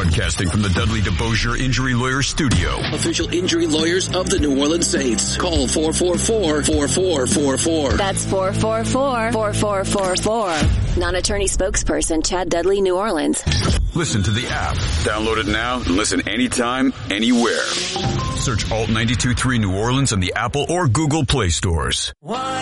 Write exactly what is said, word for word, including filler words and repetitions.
Broadcasting from the Dudley DeBosier Injury Lawyer Studio. Official injury lawyers of the New Orleans Saints. Call four four four, four four four four. That's four four four, four four four four. Non-attorney spokesperson Chad Dudley, New Orleans. Listen to the app. Download it now and listen anytime, anywhere. Search Alt ninety-two point three New Orleans on the Apple or Google Play stores.